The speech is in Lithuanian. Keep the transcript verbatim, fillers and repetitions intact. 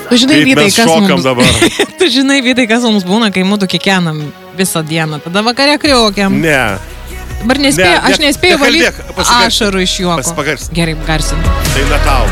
Tu žinai, Kaip Vytai, mes kas šokam mums... dabar. Tu žinai, Vytai, kas mums būna, kai mūsų kiekvienam visą dieną. Tada vakare kriokiam. Ne. Dabar nespėjau, Ne, aš ne- nespėjau nekalbėk, valyti pasigarsin. ašarų iš juoko. Pas- pagarsin. Gerai, garsin. Tai ne tau.